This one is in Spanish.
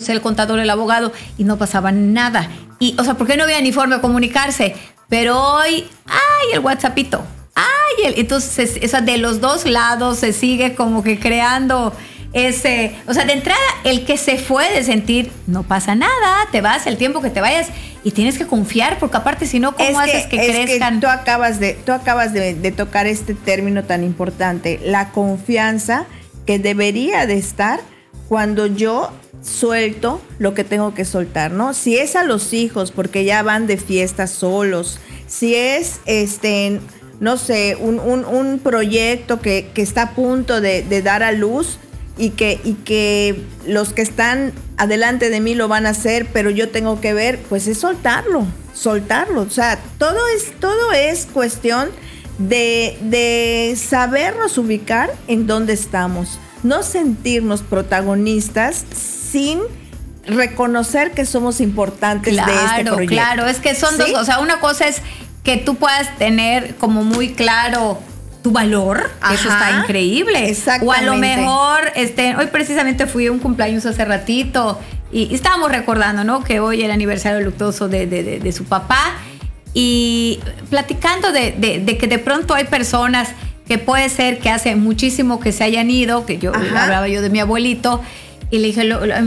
ser el contador, el abogado, y no pasaba nada. Y, o sea, ¿por qué no había ni forma de comunicarse? Pero hoy, ¡ay, el WhatsAppito! ¡Ay! Entonces, o sea, de los dos lados se sigue como que creando ese... O sea, de entrada, el que se fue de sentir, no pasa nada, te vas el tiempo que te vayas y tienes que confiar, porque aparte, si no, ¿cómo haces que crezcan? Que tú acabas de tocar este término tan importante, la confianza que debería de estar cuando yo suelto lo que tengo que soltar, ¿no? Si es a los hijos, porque ya van de fiesta solos, si es, no sé, un proyecto que está a punto de dar a luz y que los que están adelante de mí lo van a hacer, pero yo tengo que ver, pues es soltarlo. O sea, todo es cuestión de sabernos ubicar en dónde estamos, no sentirnos protagonistas sin reconocer que somos importantes de este proyecto. Claro, es que son dos, o sea, una cosa es que tú puedas tener como muy claro tu valor, que eso está increíble. Exactamente. O a lo mejor, hoy precisamente fui a un cumpleaños hace ratito y estábamos recordando, ¿no? Que hoy era el aniversario luctuoso de su papá y platicando de que de pronto hay personas que puede ser que hace muchísimo que se hayan ido, que yo hablaba yo de mi abuelito y le dije,